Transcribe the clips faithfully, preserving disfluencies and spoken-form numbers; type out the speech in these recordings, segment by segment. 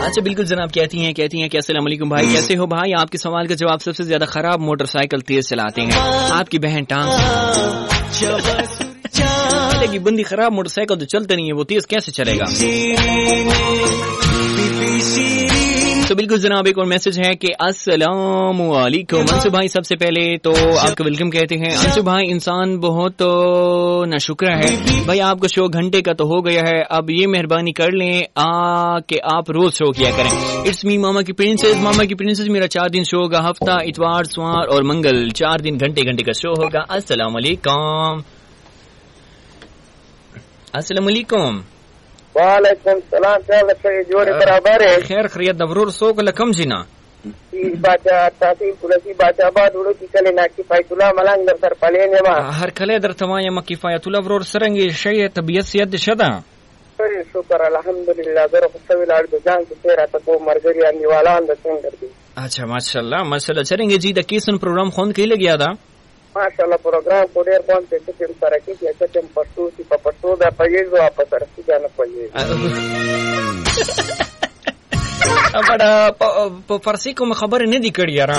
اچھا بالکل جناب کہتی ہیں کہتی ہیں کہ السلام علیکم بھائی کیسے ہو بھائی. آپ کے سوال کا جواب سب سے زیادہ خراب موٹر سائیکل تیز چلاتے ہیں. آپ کی بہن ٹانگ کی بندی خراب موٹر سائیکل تو چلتے نہیں ہے وہ تیز کیسے چلے گا. تو بالکل جناب ایک اور میسج ہے کہ السلام علیکم انشو بھائی. سب سے پہلے تو آپ کو ویلکم کہتے ہیں. انشو بھائی انسان بہت ناشکر ہے بھائی. آپ کا شو گھنٹے کا تو ہو گیا ہے, اب یہ مہربانی کر لیں آ کہ آپ روز شو کیا کریں. اٹس می ماما کی پرنسس. ماما کی پرنسس میرا چار دن شو ہوگا, ہفتہ اتوار سوار اور منگل چار دن گھنٹے گھنٹے کا شو ہوگا. السلام علیکم. السلام علیکم. وعلیکم السلام. کیا جوڑے برابر ہے خیر خیریت دبرور سو کو لکم جنا باچا تاسی پلسی باچا باد وڑو کی کلے نا کفایت اللہ ملنگ در سر پلینے ما ہر کلے در تمایا ما کفایت اللہ برور سرنگی شیع طبیعت سید شدا. شکر الحمدللہ در خصوی لار دو جان کی تیرا تکو مرگری آنی والا اندر سنگر دی. اچھا ماشاءاللہ ماشاءاللہ. چلیں گے جی دا کیسن پروگرام خوند کئی لگیا دا ماشاءاللہ. پروگرام کو دیر کون سے چکم سرکی کی چکم پرسو سی پا پرسو دا پایزو آپ سرکی جانا پایز بڑا فرسی کو میں خبر نہیں دی کری یارا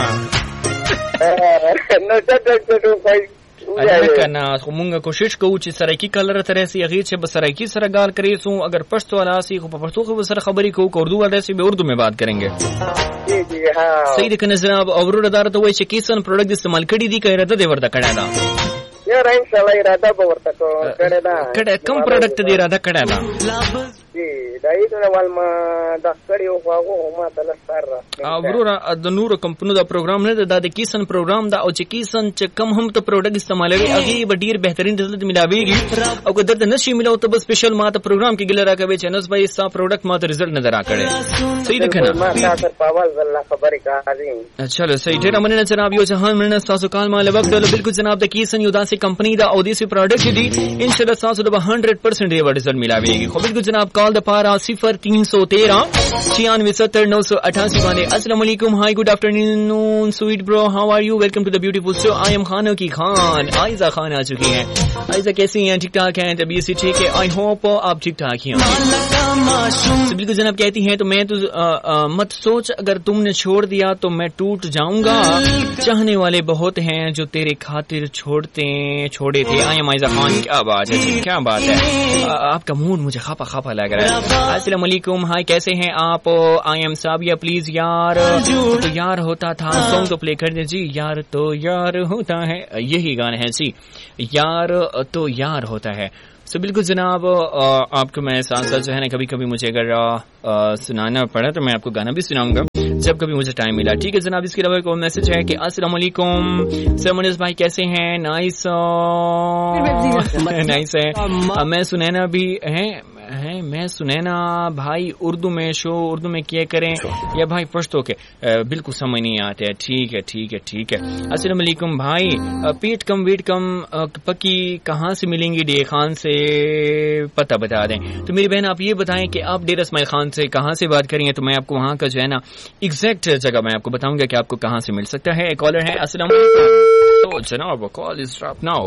نو چکم چکم پایز کنا مونږ کوشش کوو چې سرایکی کلر ترې سي هغه چې به سرایکی سره ګال کړی سو. اگر پښتو والا سي خو په پښتو خو سره خبرې کوو, اردو والا سي به اردو میں بات کریں گے. جی جی ہاں صحیح ده کنه جناب. اورو دار ته وای چې کیسن پروډکټ استعمال کړي دي کړه ته ورته کړه دا یار ان شاء الله اراده به ورته کړه دا کړه کم پروډکټ دی اراده کړه دا جی دای ته ول ما د کړي او هغه ما تل سره اورو د نور کمپنو دا پروګرام نه دا د کیسن پروګرام دا او چې کیسن چې کم هم ته پروډکټ استعمالوي هغه به ډیر بهترین رزلټ ملاويږي. او که درته نشي ملاو ته بس سپیشل ما ته پروګرام کې ګل راکوي چې نس بھائی ستا پروډکټ ما ته رزلټ نظر راکړي. صحیح ده کنه ما تاسو په اول الله خبرې کاږي. چلو صحیح ډیر مننه جناب. یو جهان مننه تاسو کال مال وخت بالکل جناب د کیسن یو داسې کمپنی دا او داسې پروډکټ دي ان شاء الله تاسو د سو پرسنٹ یې رزلټ ملاويږي. خو بالکل جناب کال د پارا صفر تین سو تیرہ چھیانوے ستر نو سو اٹھاسی باندې. السلام علیکم. ہائی گڈ آفٹرنون سویٹ برو, how are you, welcome to the beautiful show. I am خانوں کی خان عائزہ خان آ چکی ہیں. عائزہ کیسی ہیں؟ ٹھیک ٹھاک ہیں, طبیعت سے ٹھیک ہے. آئی ہوپ آپ ٹھیک ٹھاک ہی ہوں. بالکل جناب کہتی ہیں تو میں تو مت سوچ اگر تم نے چھوڑ دیا تو میں ٹوٹ جاؤں گا, چاہنے والے بہت ہیں جو تیرے خاطر چھوڑتے چھوڑے تھے. I am Ayeza Khan. کیا بات ہے کیا بات ہے, آپ کا موڈ مجھے خفا خفا لگ رہا ہے. السلام علیکم. ہائی کیسے ہیں آپ؟ آئی ایم سابیہ پلیز یار تو یار ہوتا تھا سانگ تو پلے کر دیں جی. یار تو یار ہوتا ہے یہی گانا ہے جی, یار تو یار ہوتا ہے. سو بالکل جناب آپ کو میں ساتھ ساتھ جو ہے نا کبھی کبھی مجھے اگر سنانا پڑا تو میں آپ کو گانا بھی سناؤں گا جب کبھی مجھے ٹائم ملا. ٹھیک ہے جناب. اس کے علاوہ ایک اور میسج ہے کہ السلام علیکم سرمنیز بھائی کیسے ہیں؟ نائس نائس ہے. میں سنینا بھی ہیں ہیں میں سنینا بھائی اردو میں شو اردو میں کیا کریں یا بھائی پشتو کے بالکل سمجھ نہیں آتے. ٹھیک ہے ٹھیک ہے ٹھیک ہے. السلام علیکم بھائی. پیٹ کم ویٹ کم پکی کہاں سے ملیں گی؟ ڈے خان سے پتہ بتا دیں. تو میری بہن آپ یہ بتائیں کہ آپ ڈیر اسماعیل خان سے کہاں سے بات کریں تو میں آپ کو وہاں کا جو ہے نا ایگزیکٹ جگہ میں آپ کو بتاؤں گا کہ آپ کو کہاں سے مل سکتا ہے. کالر ہے. السلام علیکم. تو جناب کال از ڈراپ ناؤ.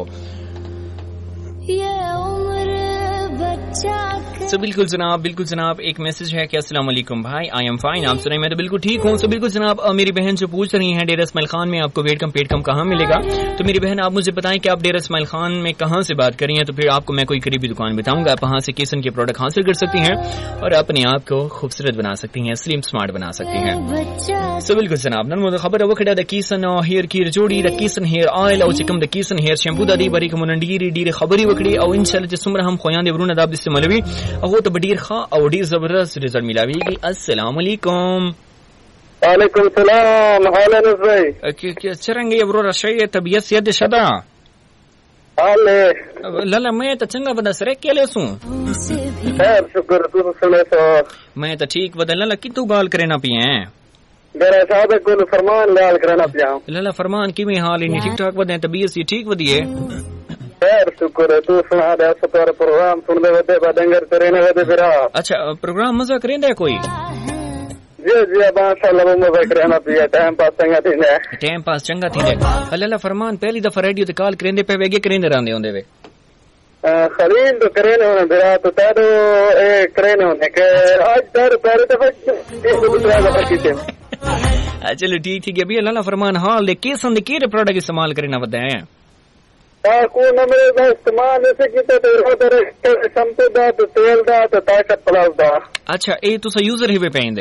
سو بالکل جناب بالکل جناب ایک میسج ہے کہ السلام علیکم بھائی آئی ایم فائن. آپ سنیں میں تو بالکل ٹھیک ہوں. سو بالکل جناب میری بہن جو پوچھ رہی ہیں ڈیرہ اسماعیل خان میں آپ کو ویٹ کم پیٹ کم کہاں ملے گا, تو میری بہن آپ مجھے بتائیں کہ آپ ڈیرہ اسماعیل خان میں کہاں سے بات کر رہی ہیں, تو پھر آپ کو میں کوئی قریبی دکان بتاؤں گا. آپ وہاں سے کیسن کے پروڈکٹ حاصل کر سکتی ہیں اور اپنے آپ کو خوبصورت بنا سکتی ہیں, سلیم سمارٹ بنا سکتی ہیں. سو بالکل جناب نن مجھے خبر ہے وکھڑا د کیسن ہیئر کی جوڑی د کیسن ہیئر آئل او چکم د کیسن ہیئر شیمپو د دی بری کوم نندیری ډیره خبري وکړي او ان شاء الله چې څومره هم خویاندې ورونه د استعمالوي هغه ته ډیر ښه او ډیر زبردست رزلټ ملاويږي. السلام علیکم. وعلیکم السلام. حالا نزوی که څرنګه یې ورور شي طبیعت سید شدا حاله لاله مې ته څنګه بد سره کېلې سو خیر شکر تاسو سره میں تو ٹھیک بدل لاله کی تو گال کرنا پی ہیں میرا صاحب کو فرمان لال کرنا پیا لاله فرمان کی میں حال نہیں ٹھیک ٹھاک بدے طبیعت سی ٹھیک ودیے خیر شکر تو سنا دے ستارے پروگرام سن دے ودے بدنگر کرنے ودے پھرا. اچھا پروگرام مزہ کریں دے کوئی جی جی ماشاءاللہ مزہ کرنا پیا ٹائم پاس چنگا تھی نے ٹائم پاس چنگا تھی نے. اللہ فرمان پہلی دفعہ ریڈیو تے کال کریں دے پے ویگے کریں دے راندے ہوندے وے خلیل تو کرے ہونے برا تو تیرو کرے ہونے کہ آج تیرو پہلے دفعہ دوسرا دفعہ کیتے چلو ٹھیک ٹھیک ہے ابھی اللہ فرمان حال کیسن دے کیڑے پروڈکٹ استعمال کرنا ودا ہے کو نمبر دا استعمال ایسے کیتے تو شیمپو دا تو تیل دا تو طاقت پلاس دا اچھا اے تسا یوزر ہی پیندے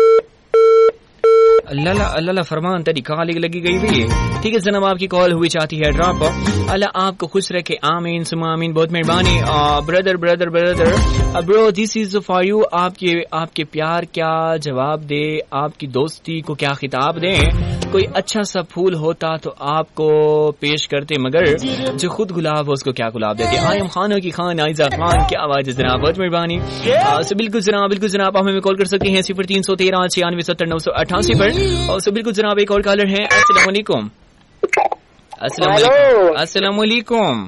اللہ اللہ فرمان تیری کال لگی گئی ہوئی ہے ٹھیک ہے جناب آپ کی کال ہوئی چاہتی ہے ڈراپ اللہ آپ کو خوش رکھے آمین ثم آمین بہت مہربانی بردر بردر بردر برو دس از فار یو آپ کے آپ کے پیار کیا جواب دے آپ کی دوستی کو کیا خطاب دیں کوئی اچھا سا پھول ہوتا تو آپ کو پیش کرتے مگر جو خود گلاب ہو اس کو کیا گلاب دیتے آئی ایم خانوں کی خان عائزہ خان کیا آواز ہے جناب بہت مہربانی بالکل جناب بالکل جناب آپ ہمیں کال کر سکتے ہیں صفر تین سو تیرہ چھیانوے ستر نو سو اٹھاسی پر اور سو بالکل جناب ایک اور کالر ہیں السلام علیکم السلام علیکم السلام علیکم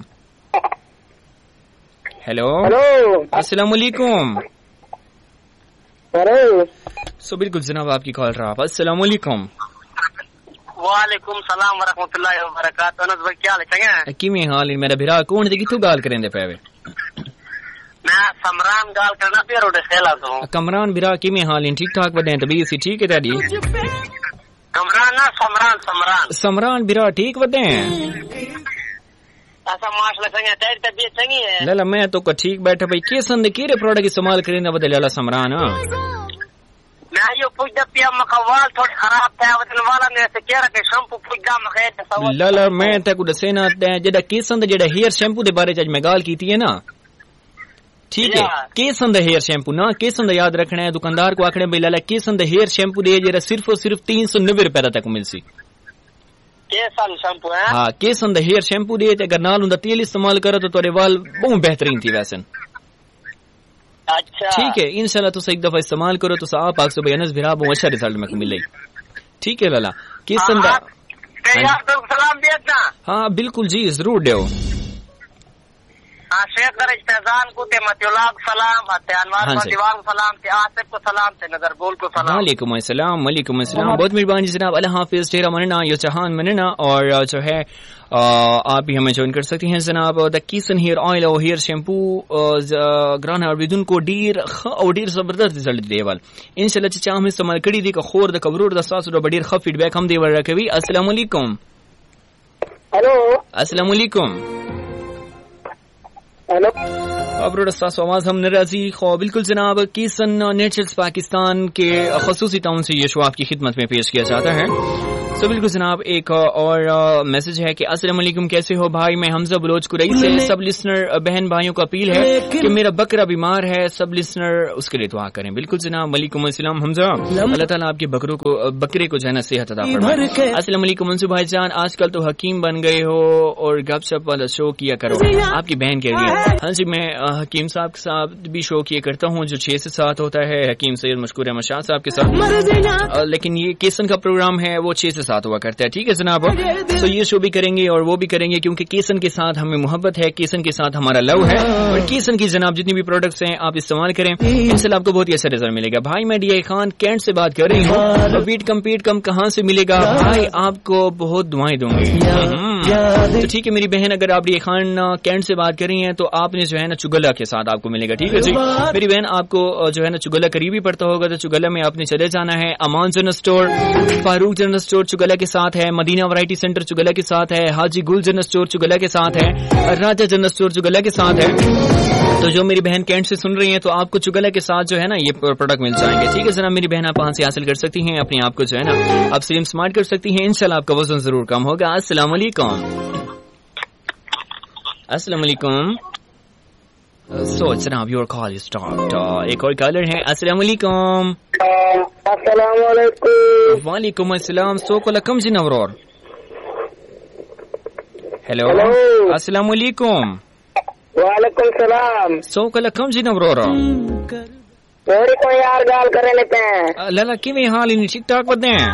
ہیلو السلام علیکم سو بالکل جناب آپ کی کال رہا السلام علیکم وعلیکم السلام ورحمۃ اللہ وبرکاتہ انس بھائی کیا حال ہے کیویں حال میرا بھرا کون دی کتھوں گال کریں دے پے میں سمران گال کرنا پیا روڈ خیلا تو کمران بھرا کیویں حال ٹھیک ٹھاک ودے طبیعت سی ٹھیک ہے تیری کمران نہ سمران سمران سمران بھرا ٹھیک ودے ایسا ماشاءاللہ چنگا تیری طبیعت چنگی ہے لالا میں تو کو ٹھیک بیٹھا بھائی کیسن دے کیڑے پروڈکٹ استعمال کریں دے ودے لالا سمران میں یہ پوچھتا پیا مقوال تھوڑی خراب تھا ودن والا نے سے کہہ رہا کہ شیمپو پوچھتا مخیر لالا میں تے کو دسینا جڑا کیسن دے جڑا ہیئر شیمپو دے بارے چ میں گال کیتی ہے نا ٹھیک ہے کیسن دا ہیئر شیمپو نا کیسن دا یاد رکھنا ہے دکاندار کو آکھنے بھائی لالا کیسن دا ہیئر شیمپو دے جڑا صرف اور صرف تین سو نوے روپے تک مل سی کیسن شیمپو ہے ہاں کیسن دا ہیئر شیمپو دے تے اگر نال ہوندا تیل استعمال کرو تو تیرے وال بہت بہترین تھی ویسے اچھا ٹھیک ہے انشاءاللہ تو ایک دفعہ استعمال کرو تو آپ آگ سے بھائی انس بھرا بہت اچھا رزلٹ میں ملے ٹھیک ہے لالا کیسن دا سلام دینا ہاں بالکل جی ضرور دیو شیخ در اجتزان کو تے متیولاق سلام تے انوار کو دیوان سلام تے آصف کو سلام تے نظر گول کو سلام وعلیکم السلام وعلیکم السلام بہت مہربانی جناب اللہ حافظ تیرا مننا یا چہان مننا اور جو ہے آپ بھی ہمیں جوائن کر سکتے ہیں جناب دا کیسن ہیئر آئل اور ہیئر شیمپو گرانا اور بدون کو ڈیر اور ڈیر زبردست رزلٹ دے وال انشاءاللہ چچا ہم استعمال کری دی کہ خور دا کبرور دا ساس دا بڑیر خف فیڈ بیک ہم دے ور رکھوی السلام علیکم ہیلو السلام علیکم ہیلو ابرو رستاس آواز ہم نرازی خو بالکل جناب کیسن نیچرلز پاکستان کے خصوصی تعاون سے یہ شو آپ کی خدمت میں پیش کیا جاتا ہے سو بالکل جناب ایک اور میسج ہے کہ السلام علیکم کیسے ہو بھائی میں حمزہ بلوچ قریش سے سب لسنر بہن بھائیوں کا اپیل ہے کہ میرا بکرا بیمار ہے سب لسنر اس کے لیے دعا کریں بالکل جناب وعلیکم السلام حمزہ اللہ تعالیٰ آپ کے بکروں کو بکرے کو جو ہے نا صحت عطا فرمائے السلام علیکم منصور بھائی جان آج کل تو حکیم بن گئے ہو اور گپ شپ والا شو کیا کرو آپ کی بہن کہہ رہی ہے ہاں جی میں حکیم صاحب کے ساتھ بھی شو کیا کرتا ہوں جو چھ سے سات ہوتا ہے حکیم سید مشکور احمد شاہ صاحب کے ساتھ لیکن یہ کیسن کا پروگرام ہے وہ چھ سے ساتھ ہوا کرتا ہے ٹھیک ہے جناب تو یہ شو بھی کریں گے اور وہ بھی کریں گے کیونکہ کیسن کے ساتھ ہمیں محبت ہے کیسن کے ساتھ ہمارا لو ہے اور کیسن کی جناب جتنی بھی پروڈکٹس ہیں آپ استعمال کریں ان سے آپ کو بہت ہی اچھا رزلٹ ملے گا بھائی میں ڈی آئی خان کینٹ سے بات کر رہی ہوں بیٹ کمپیٹ کم کہاں سے ملے گا بھائی آپ کو بہت دعائیں دوں گی تو ٹھیک ہے میری بہن اگر آپ ڈی آئی خان کینٹ سے بات کر رہی ہیں تو آپ نے جو ہے نا چگلا کے ساتھ آپ کو ملے گا ٹھیک ہے جی میری بہن آپ کو جو ہے نا چگلا قریبی پڑتا ہوگا تو چگلا میں آپ نے چلے جانا ہے امان جنرل اسٹور فاروق جنرل اسٹور چگلا کے ساتھ ہے مدینہ ورائٹی سینٹر چگلا کے ساتھ ہے حاجی گل جنرل اسٹور چگلا کے ساتھ ہے راجہ جنرل اسٹور چگلا کے ساتھ ہے تو جو میری بہن کینٹ سے سن رہی ہیں تو آپ کو چگلا کے ساتھ جو ہے نا یہ پروڈکٹ مل جائیں گے ٹھیک ہے جناب میری بہن آپ وہاں سے حاصل کر سکتی ہیں اپنے آپ کو جو ہے نا آپ سلیم سمارٹ کر سکتی ہیں انشاءاللہ آپ کا وزن ضرور کم ہوگا السلام علیکم السلام علیکم سو جناب یور کال از اسٹارٹ ایک اور کالر ہے السلام علیکم السلام علیکم وعلیکم السلام سو کو لکم جی نورور ہیلو السلام علیکم وعلیکم السلام سو کو لکم جی نورور تھوڑی کو یار گال کرے لیتے ہیں لالا کیویں حال ان ٹھیک ٹھاک بدے ہیں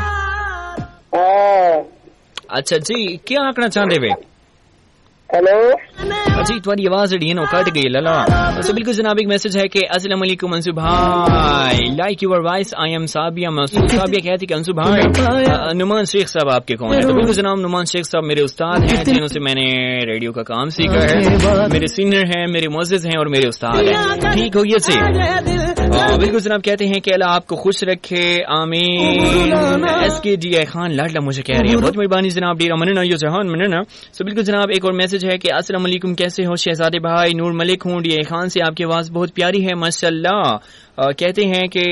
ہاں اچھا جی کیا آکھنا چاہندے وے ہیلو जी तुम्हारी आवाज जी है ना कट गई लला। तो बिल्कुल जनाब एक मैसेज है कि अस्सलाम वालेकुम अंशु भाई, like your voice I am साबिया मसूद। साबिया कहती कि अंशु भाई नुमान शेख साहब आपके कौन है? तो बिल्कुल जनाब नुमान शेख साहब मेरे उस्ताद हैं जिन्हों से मैंने रेडियो का काम सीखा है, मेरे सीनियर हैं, मेरे मुअज़्ज़िज़ हैं और मेरे उस्ताद हैं। ठीक हो ये से बिल्कुल जनाब कहते हैं कि अल्लाह आपको खुश रखे आमीन। एस के डी आई खान लाडला मुझे कह रही है, बहुत मेहरबानी जनाब डेरा मनना यो जहान मनना। सो बिल्कुल जनाब एक और मैसेज है कि अस्सलाम वालेकुम कैसे हो शहजादे भाई, नूर मलिक हूँ डी आई खान से, आपकी आवाज बहुत प्यारी है माशाल्लाह। कहते हैं कि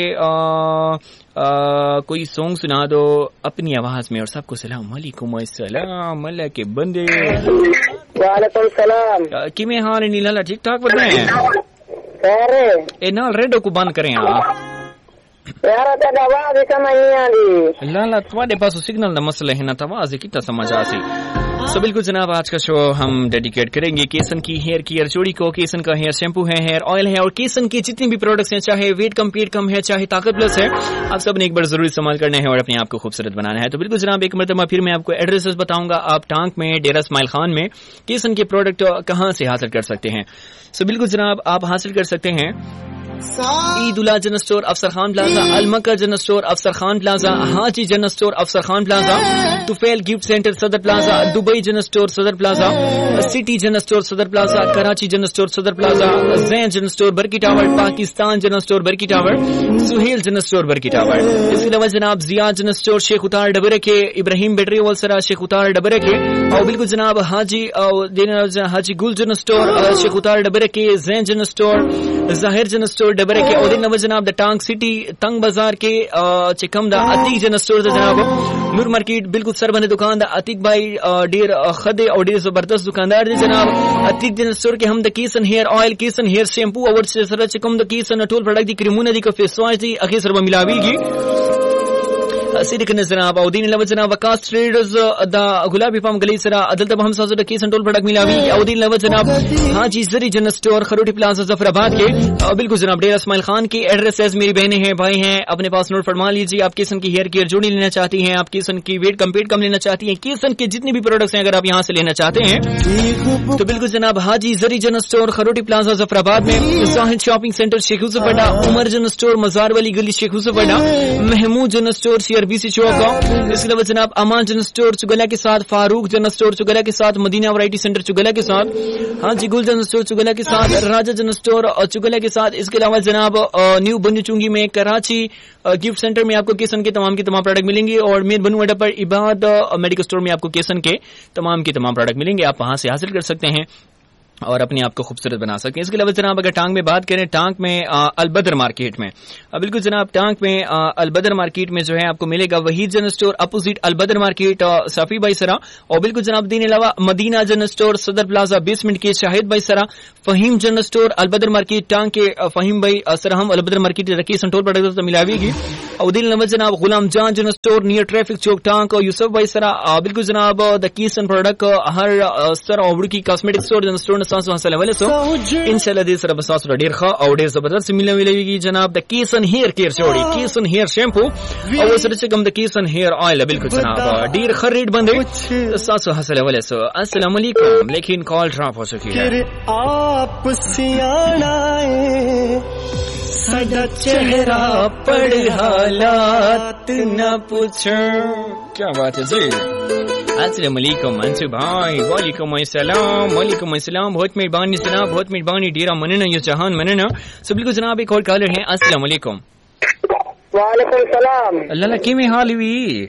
कोई सॉन्ग सुना दो अपनी आवाज में और सबको सलाम वालेकुम अस्सलाम अल्लाह के बंदे। वालेकुम सलाम किमें हाल नी लाला ठीक ठाक बताएं ए नाल रेडियो को बंद करें आप यार तेरी आवाज ही समझ नहीं आ रही लाला तुम्हारे पास सिग्नल दा मसला है ना तो आवाज कितना समझ आ सी। सो बिल्कुल जनाब आज का शो हम डेडिकेट करेंगे केसन की हेयर केयर जोड़ी को। केसन का हेयर शैम्पू है, हेयर ऑयल है और केसन के जितने भी प्रोडक्ट्स हैं, चाहे वेट कम पेट कम है चाहे ताकत प्लस है, आप सब ने एक बार जरूर इस्तेमाल करना है और अपने आप को खूबसूरत बनाना है। तो बिल्कुल जनाब एक मरतबा फिर मैं आपको एड्रेसेस बताऊंगा। आप टांक में डेरा इस्माइल खान में केसन के प्रोडक्ट कहाँ से हासिल कर सकते हैं। सो बिल्कुल जनाब आप हासिल कर सकते हैं ईद उल जन स्टोर अफसर खान प्लाजा, अलमक्का जन स्टोर अफसर खान प्लाजा, हाजी जन स्टोर अफसर Khan plaza, Tufail gift centre सदर प्लाजा, दुबई जन स्टोर सदर प्लाजा, सिटी जन स्टोर सदर प्लाजा, कराची जन स्टोर सदर प्लाजा, जैन जन स्टोर बरकी टावर, पाकिस्तान जन स्टोर बरकी टावर, सुहेल जन स्टोर बरकी टावर। इसके अलावा जनाब जिया जन स्टोर शेख उतार डबरे के, इब्राहिम बैटरी वलसरा शेख उतार डबरे के और बिल्कुल जनाब हाजी हाजी गुल जन स्टोर शेख उतार डबरे के, जैन जन स्टोर, जाहिर जन स्टोर डबरे के और नव जनाब द टांग सिटी तंग बाजार के चिकम द अतीक जन स्टोर द जनाब नूर मार्केट बिल्कुल सरबन दुकान द अतीक भाई डेर खदे और डेर जबरदस्त दुकानदार द जनाब अतीक जन स्टोर के हम the कीसन hair oil कीसन hair shampoo और सर चिकम द कीसन टोल प्रोडक्ट दी क्रीमुना दी का फेस वॉश दी अखे सरबा मिलावीगी सिरिक जनाब औदीन लव जनाब वकास ट्रेडर्स द गुलाबी फार्म गली सरा अदल तब हम साजो द कीसन टोल प्रोडक्ट मिलावी औदीन लव जनाब हाजी जरी जन स्टोर खरोटी प्लाजा जफराबाद के बिल्कुल जनाब डेरा इस्माइल खान की एड्रेसेस मेरी बहनें हैं भाई हैं अपने पास नोट फरमा लीजिए। आप केसन की हेयर केयर जोड़ी लेना चाहती हैं, आप केसन की वेट कम पेट कम लेना चाहती हैं, केसन के जितने भी प्रोडक्ट्स हैं अगर आप यहाँ से लेना चाहते हैं तो बिल्कुल जनाब हाजी जरी जन स्टोर खरोटी प्लाजा जफराबाद में, जाहिद शॉपिंग सेंटर शेख यूसुफ अड्डा, उमर जन स्टोर मजार वाली गली शेख यूसुफ अड्डा, महमूद जन स्टोर सीआरबीसी चौक। इसके अलावा जनाब अमान जन स्टोर चुगला के साथ, फारूक जन स्टोर चुगला के साथ, मदीना वैरायटी सेंटर चुगला के साथ, हाजी गुल जन स्टोर चुगला के साथ, राजा जन स्टोर चुगला के साथ। इसके अलावा जनाब न्यू बन्नू चुंगी में कराची गिफ्ट सेंटर में आपको केसन के तमाम के तमाम प्रोडक्ट मिलेंगे और मेर बन्नू अड्डा पर इबाद मेडिकल स्टोर में आपको केसन के तमाम के तमाम प्रोडक्ट मिलेंगे। आप वहां से हासिल कर सकते हैं और अपने आप को खूबसूरत बना सकते हैं। इसके अलावा जनाब अगर टांग में बात करें, टांग में अलबदर मार्केट में बिल्कुल जनाब टांग में अलबदर मार्केट में जो है आपको मिलेगा वहीद जन स्टोर अपोजिट अलबदर मार्केट साफी भाई सरा और बिल्कुल जनाब दिन अलावा मदीना जन स्टोर सदर प्लाजा बेसमेंट के शाहिद भाई सरा, फहीम जन स्टोर अलबदर मार्केट टांग के फहीम भाई सरा हम अलबदर मार्केट रखी संटोल प्रोडक्ट मिलावेगी और दिन अलावा जनाब गुलाम जान जन स्टोर नियर ट्रैफिक चौक टांग और यूसुफ भाई सरा बिल्कुल जनाब द कीसन प्रोडक्ट हर सर और की कॉस्मेटिक स्टोर जन स्टोर इंशाल्लाह दे सर बसास डेर खा और डेर जबरदस्त मिलने मिलेगी जनाब द कीसन हेयर केयर जोड़ी, कीसन हेयर शैम्पू और वो sir come the कीसन hair oil बिल्कुल जनाब डेर खर रेट बंदे सात सौ हसल वाले सो। अस्सलाम वालेकुम लेकिन कॉल ड्रॉप हो चुकी है। आप सियाणाए सदा चेहरा पड़ हालात न पूछो। क्या बात है जी। अस्सलाम वालेकुम अंशु भाई। वालेकुम अस्सलाम वालेकुम अस्सलाम बहुत मेहरबानी जनाब बहुत मेहरबानी डेरा मनना ये जहान मनना। सो बिल्कुल जनाब एक और कॉलर है। अस्सलाम वालेकुम। वालेकुम सलाम अल्लाह की में हाल हुई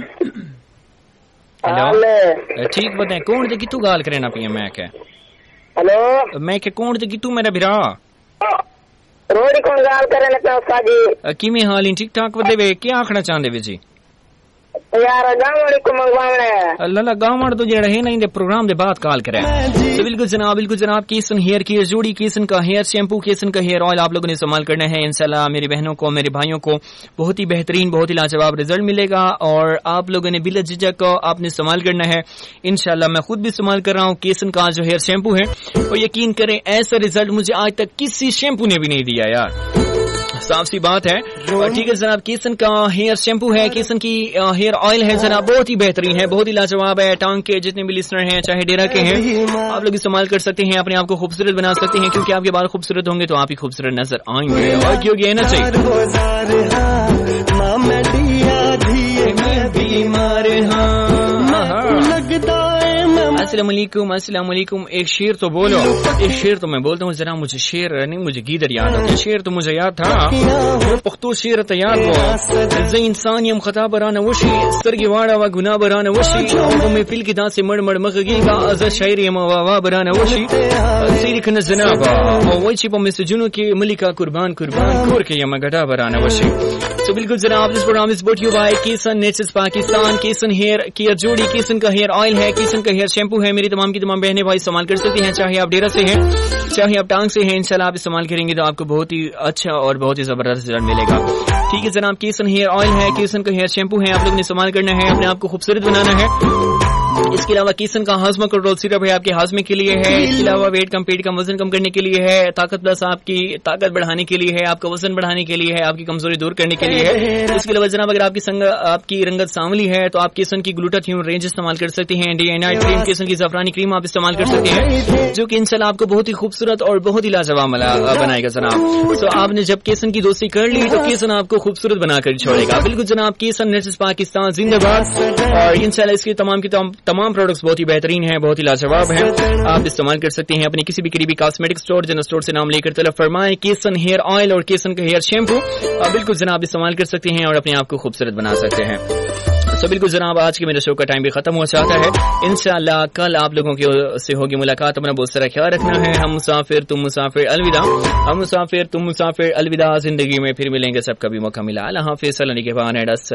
ठीक बताएं कौन थे कितू गाल करे ना पिया मैं के हेलो मैं के कौन थे कितू मेरा बिरा रोड़ी कौन गाल करे ना पे उस्ताद जी की में हाल ठीक ठाक बदे वे क्या आखना चाहते वे जी यार गावड़ी को मंगवाना है अल्लाह गावड़ तो जेड़ा है ना इन प्रोग्राम दे बाद कॉल करे तो बिल्कुल जनाब बिल्कुल जनाब केसन हेयर की जोड़ी केसन का हेयर शैम्पू केसन का हेयर ऑयल आप लोगों ने इस्तेमाल करना है। इंशाल्लाह मेरी बहनों को मेरे भाइयों को बहुत ही बेहतरीन बहुत ही लाजवाब रिजल्ट मिलेगा और आप लोगों ने बिला झिझक आपने इस्तेमाल करना है। इंशाल्लाह मैं खुद भी इस्तेमाल कर रहा हूँ केसन का जो हेयर शैम्पू है और यकीन करें ऐसा रिजल्ट मुझे आज तक किसी शैम्पू ने भी नहीं दिया यार। साफ सी बात है। और ठीक है जनाब, केसन का हेयर शैम्पू है, केसन की हेयर ऑयल है जनाब, बहुत ही बेहतरीन है, बहुत ही लाजवाब है। टांग के जितने भी लिस्नर हैं चाहे डेरा के हैं, आप लोग इस्तेमाल कर सकते हैं, अपने आप को खूबसूरत बना सकते हैं, क्योंकि आपके बाल खूबसूरत होंगे तो आप ही खूबसूरत नजर आएंगे। और क्योंकि ना चाहिए बीमार अस्सलाम वालेकुम, अस्सलाम वालेकुम। एक शेर तो बोलो, एक शेर तो मैं बोलता हूँ जरा, मुझे शेर नहीं मुझे गीदर याद आता है। शेर तो मुझे याद था, वो पख्तो शेर तैयार वो ज़ इंसान यम खता बराना वशी सरगी वाड़ा व गुना बराना वशी वो में फिल की दांत से मड़ मड़ मखगी का अज़ शायर यम वा वा बराना वशी सीरी खन जनाबा और वही छिपो में से जुनू की मलिका कुर्बान कुर्बान कोर के यम गटा बराना वशी। तो बिल्कुल जनाब, this programme is brought you bye केसन नेचर्स पाकिस्तान। केसन हेयर केयर जोड़ी, केसन का हेयर ऑयल है, केसन का हेयर शैम्पू है। मेरी तमाम की तमाम बहनें भाई इस्तेमाल कर सकती हैं, चाहे आप डेरा से हैं चाहे आप टांग से हैं। इंशाल्लाह आप इस्तेमाल करेंगे तो आपको बहुत ही अच्छा और बहुत ही जबरदस्त रिजल्ट मिलेगा। ठीक है जनाब, केसन हेयर ऑयल है, केसन का हेयर शैम्पू है, आप लोगों ने इस्तेमाल करना है, अपने आप को खूबसूरत बनाना है। इसके अलावा केसन का हाजमा कंट्रोल सिरप है, आपके हाजमे के लिए है। इसके अलावा वेट कम, पेट कम, वजन कम करने के लिए है। ताकत प्लस आपकी ताकत बढ़ाने के लिए है, आपका वजन बढ़ाने के लिए है, आपकी कमजोरी दूर करने के लिए है। इसके अलावा जनाब अगर आपकी संग आपकी रंगत सांवली है तो आप केसन की ग्लूटाथियोन रेंज इस्तेमाल कर सकते हैं। डे एंड नाइट क्रीम, केसन की ज़फ़रानी क्रीम आप इस्तेमाल कर सकते हैं, जो कि इंशाल्लाह आपको बहुत ही खूबसूरत और बहुत ही लाजवाब बनाएगा जनाब। तो आपने जब केसन की दोस्ती कर ली तो केसन आपको खूबसूरत बनाकर छोड़ेगा। बिल्कुल जनाब, केसन नेचर्स पाकिस्तान जिंदाबाद। और इंशाल्लाह इसके तमाम की तमाम प्रोडक्ट्स बहुत ही बेहतरीन है, बहुत ही लाजवाब है, आप इस्तेमाल कर सकते हैं। अपने किसी भी करीबी कॉस्मेटिक स्टोर जनरल स्टोर से नाम लेकर तलब फरमाएं केसन हेयर ऑयल और केसन का हेयर शैम्पू, आप बिल्कुल जनाब इस्तेमाल कर सकते हैं और अपने आप को खूबसूरत बना सकते हैं। तो बिल्कुल जनाब, आज के मेरे शो का टाइम भी खत्म हो जाता है। इंशाल्लाह कल आप लोगों की से होगी मुलाकात। अपना बहुत सारा ख्याल रखना है। हम मुसाफिर तुम मुसाफिर अलविदा, हम मुसाफिर तुम मुसाफिर अलविदा। जिंदगी में फिर मिलेंगे, सब कभी मौका मिला। अल्लाह हाफिज़।